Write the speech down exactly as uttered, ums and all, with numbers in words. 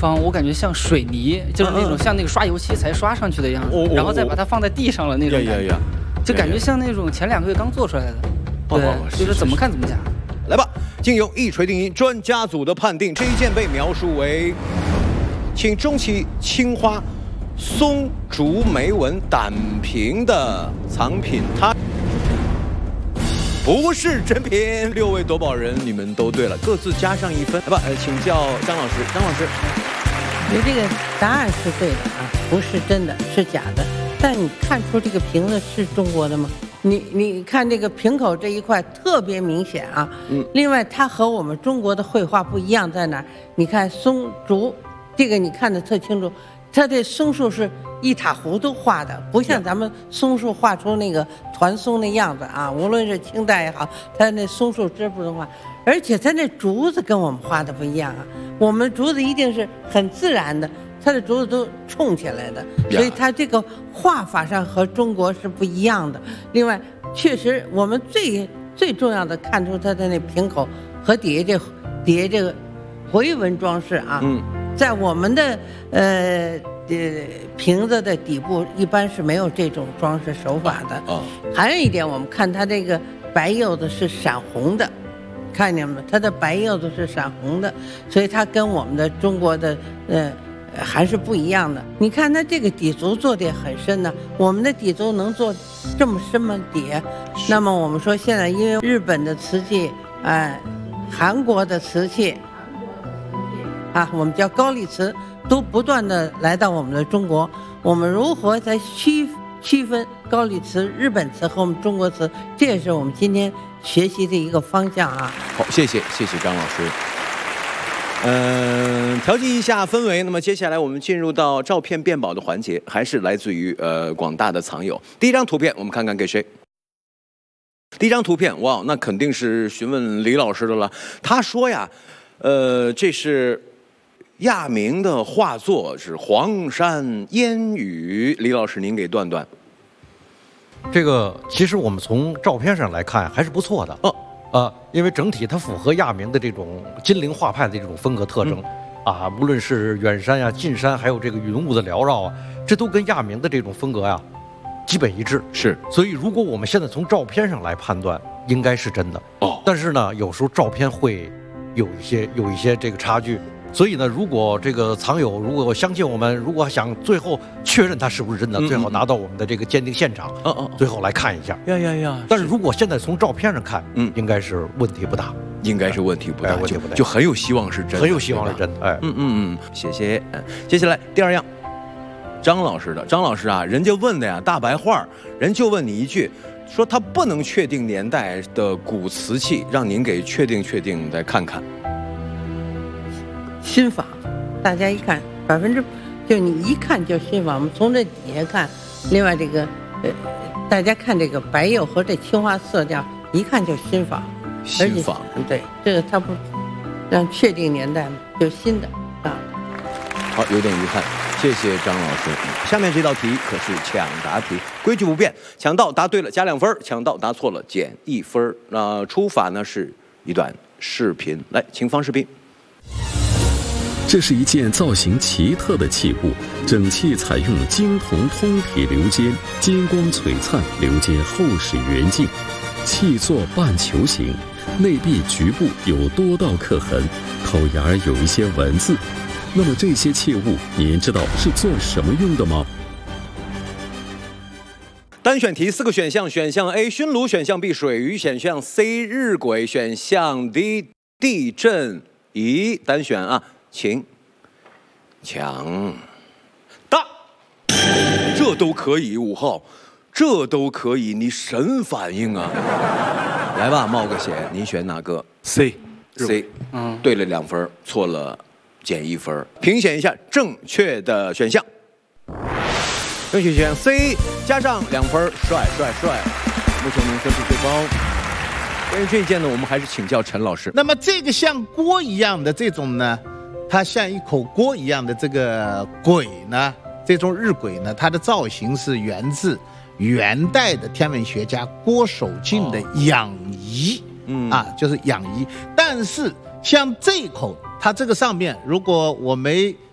方，我感觉像水泥，就是那种像那个刷油漆才刷上去的样子， 哦、 然后再把它放在地上了那种感觉， 呀呀呀就感觉像那种前两个月刚做出来的。对，就是怎么看怎么假。 来吧，经由一锤定音专家组的判定，这一件被描述为请中期青花松竹梅纹胆瓶的藏品，它不是真品。六位夺宝人，你们都对了，各自加上一分。来吧，呃，请教张老师，张老师， 你这个答案是对的啊，不是真的，是假的。但你看出这个瓶子是中国的吗？你你看这个瓶口这一块特别明显啊。嗯。另外，它和我们中国的绘画不一样在哪儿？你看松竹，这个你看得特清楚，它这松树是一塌糊涂画的，不像咱们松树画出那个团松的样子啊。无论是清代也好，它那松树枝不能画，而且它那竹子跟我们画的不一样啊。我们竹子一定是很自然的。它的竹子都冲起来的，所以它这个画法上和中国是不一样的。另外，确实我们最最重要的看出它的那瓶口和底下这底下这个回纹装饰啊，嗯，在我们的呃呃瓶子的底部一般是没有这种装饰手法的。哦，还有一点，我们看它这个白釉子是闪红的。看见没？它的白釉子是闪红的，所以它跟我们的中国的呃。还是不一样的。你看它这个底足做的也很深呢，我们的底足能做这么深吗？底？那么我们说现在因为日本的瓷器，哎、呃，韩国的瓷器，啊，我们叫高丽瓷，都不断的来到我们的中国。我们如何在区区分高丽瓷、日本瓷和我们中国瓷？这也是我们今天学习的一个方向啊。 好，谢谢，谢谢张老师。嗯，调剂一下氛围。那么接下来我们进入到照片辨宝的环节，还是来自于呃广大的藏友。第一张图片，我们看看给谁？第一张图片，哇，那肯定是询问李老师的了。他说呀，呃，这是亚明的画作，是黄山烟雨。李老师，您给断断。 这个其实我们从照片上来看还是不错的。哦。呃，因为整体它符合亚明的这种金陵画派的这种风格特征，嗯、啊，无论是远山呀、近山，还有这个云雾的缭绕啊，这都跟亚明的这种风格呀基本一致。是，所以如果我们现在从照片上来判断，应该是真的。哦，但是呢，有时候照片会有一些有一些这个差距。所以呢，如果这个藏友如果相信我们，如果想最后确认它是不是真的，嗯、最好拿到我们的这个鉴定现场，嗯嗯，最后来看一下。呀呀呀！但是如果现在从照片上看，嗯，应该是问题不大， 应该是问题不大， 哎、问题不大， 就很有希望是真的， 很有希望是真的。哎， 嗯嗯嗯，谢谢。嗯，接下来第二样，张老师的，张老师啊，人家问的呀，大白话，人就问你一句，说他不能确定年代的古瓷器，让您给确定确定，再看看。 新仿，大家一看百分之，就你一看就新仿。我们从这底下看，另外这个呃，大家看这个白釉和这青花色调，一看就新仿。 新仿， 对，这个它不让确定年代嘛，就新的啊。 好，有点遗憾，谢谢张老师。下面这道题可是抢答题，规矩不变，抢到答对了加两分，抢到答错了减一分。那出法呢是一段视频，来，请放视频。 这是一件造型奇特的器物，整器采用金铜通体鎏尖，金光璀璨，鎏尖厚实圆净，器座半球形，内壁局部有多道刻痕，口沿儿有一些文字。那么这些器物，您知道是做什么用的吗？ 单选题四个选项，选项 A 熏炉，选项 B 水鱼，选项 C 日晷，选项 D 地震仪。单选啊，请抢答。这都可以，五号，这都可以，你神反应啊！来吧，冒个险，您选哪个 ？C C， 嗯，对了两分，错了减一分。评选一下正确的选项。正确选 C， 加上两分，帅帅帅！目前您分数最高。关于这一件呢，我们还是请教陈老师。 那么这个像锅一样的这种呢，它像一口锅一样的这个簋呢，这种日晷呢，它的造型是源自元代的天文学家郭守敬的养仪，嗯啊，就是养仪。但是像这一口，它这个上面，如果我没